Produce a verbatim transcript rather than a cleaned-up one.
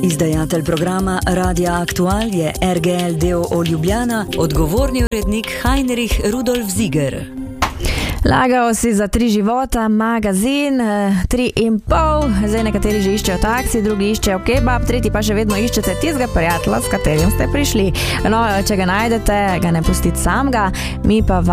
Izdajatelj programa Radia Aktual je R G L d o o Ljubljana, odgovorni urednik Heinrich Rudolf Ziger. Lagao si za tri života, magazin, tri in pol, zdaj nekateri že iščejo taksi, drugi iščejo kebab, tretji pa še vedno iščete tistega prijatelja, s katerim ste prišli. No, če ga najdete, ga ne pustite samega, mi pa